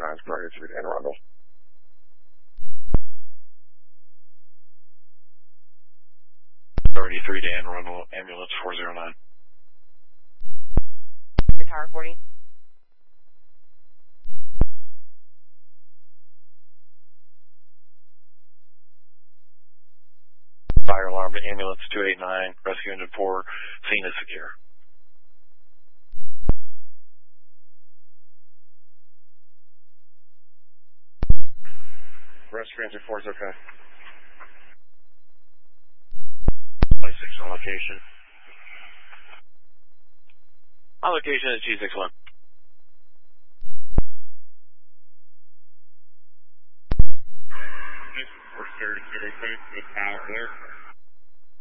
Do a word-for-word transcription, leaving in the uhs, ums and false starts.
nine, priority three to Anne Arundel. Priority three to Anne Arundel, ambulance four zero nine. Tower forty. Fire alarm to ambulance two eight nine, rescue engine four, scene is secure. Rescue engine four is okay. twenty-six on location. On location is G six one. We're scared to get a tower there.